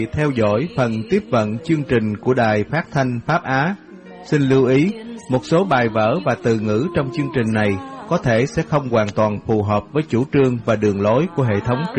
Theo dõi phần tiếp vận chương trình của Đài Phát thanh Pháp Á. Xin lưu ý, một số bài vở và từ ngữ trong chương trình này có thể sẽ không hoàn toàn phù hợp với chủ trương và đường lối của hệ thống truyền